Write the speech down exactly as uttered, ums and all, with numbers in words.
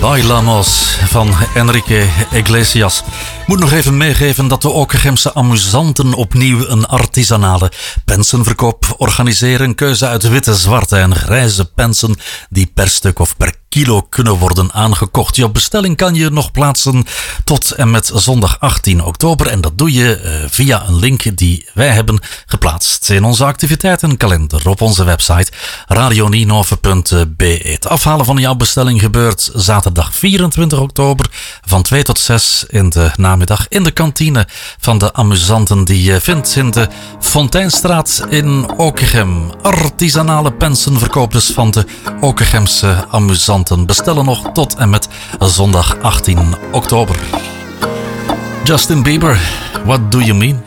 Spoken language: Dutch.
Bailamos van Enrique Iglesias. Ik moet nog even meegeven dat de Okegemse amusanten opnieuw een artisanale pensenverkoop organiseren. Keuze uit witte, zwarte en grijze pensen die per stuk of per kilo kunnen worden aangekocht. Je bestelling kan je nog plaatsen tot en met zondag achttien oktober. En dat doe je uh, via een link die wij hebben geplaatst in onze activiteitenkalender op onze website radio ninove punt b e. Het afhalen van jouw bestelling gebeurt zaterdag vierentwintig oktober van twee tot zes in de namiddag in de kantine van de amusanten die je vindt in de Fonteinstraat in Okegem. Artisanale pensenverkoop dus van de Okegemse amusanten. Bestellen nog tot en met zondag achttien oktober. Justin Bieber, what do you mean?